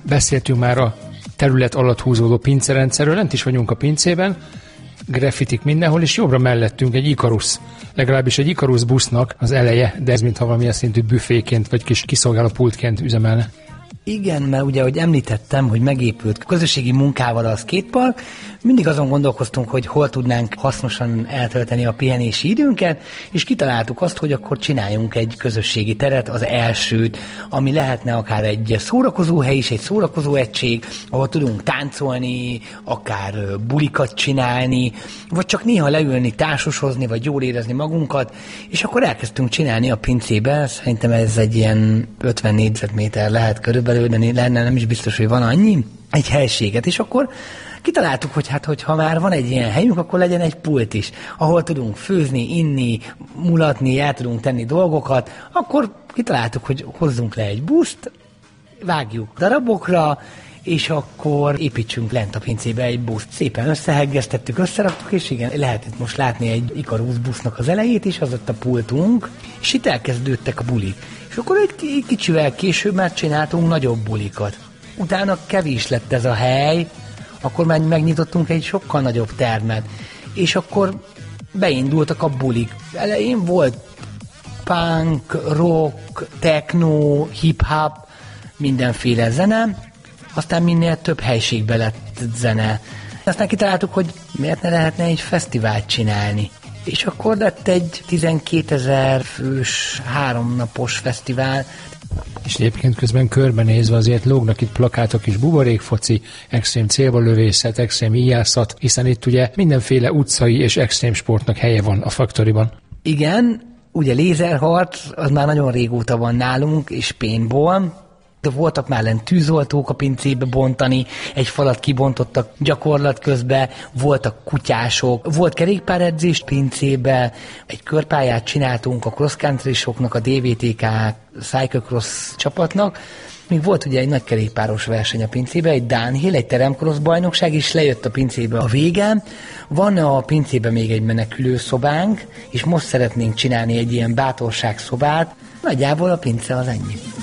Beszéltünk már a terület alatt húzódó pincerendszerről, lent is vagyunk a pincében, graffitik mindenhol, és jobbra mellettünk egy Ikarus. Legalábbis egy Ikarus busznak az eleje, de ez mintha valamilyen szintű büféként vagy kis kiszolgáló pultként üzemelne. Igen, mert ugye, ahogy említettem, hogy megépült közösségi munkával a skatepark, mindig azon gondolkoztunk, hogy hol tudnánk hasznosan eltölteni a pihenési időnket, és kitaláltuk azt, hogy akkor csináljunk egy közösségi teret, az elsőt, ami lehetne akár egy szórakozóhely is, egy szórakozóegység, ahol tudunk táncolni, akár bulikat csinálni, vagy csak néha leülni, társasozni, vagy jól érezni magunkat, és akkor elkezdtünk csinálni a pincébe, szerintem ez egy ilyen 50 négyzetméter lehet körülbelül, de lenne, nem is biztos, hogy van annyi, egy helységet, és akkor kitaláltuk, hogy hát, hogyha már van egy ilyen helyünk, akkor legyen egy pult is, ahol tudunk főzni, inni, mulatni, el tudunk tenni dolgokat, akkor kitaláltuk, hogy hozzunk le egy buszt, vágjuk darabokra, és akkor építsünk lent a pincébe egy buszt. Szépen összeheggeztettük, összeraktuk, és igen, lehetett most látni egy Ikarus busznak az elejét, és az ott a pultunk, és itt elkezdődtek a bulik. És akkor egy kicsivel később már csináltunk nagyobb bulikat. Utána kevés lett ez a hely, akkor már megnyitottunk egy sokkal nagyobb termet, és akkor beindultak a bulik. Elején volt punk, rock, techno, hip-hop, mindenféle zene, aztán minél több helységbe lett zene. Aztán kitaláltuk, hogy miért ne lehetne egy fesztivált csinálni. És akkor lett egy 12 000 fős, 3 napos fesztivál. És egyébként közben körbenézve azért lógnak itt plakátok is, buborékfoci, extrém célbalövészet, extrém íjászat, hiszen itt ugye mindenféle utcai és extrém sportnak helye van a Faktoriban. Igen, ugye lézerharc, az már nagyon régóta van nálunk, és paintball, de voltak már lent tűzoltók a pincébe bontani, egy falat kibontottak gyakorlat közben, voltak kutyások, volt kerékpáredzés pincébe, egy körpályát csináltunk a cross country-soknak, a DVTK cyclocross csapatnak, még volt ugye egy nagy kerékpáros verseny a pincébe, egy downhill, egy teremcross bajnokság, és lejött a pincébe a vége. Van a pincébe még egy menekülőszobánk, és most szeretnénk csinálni egy ilyen bátorságszobát. Nagyjából a pince az ennyi.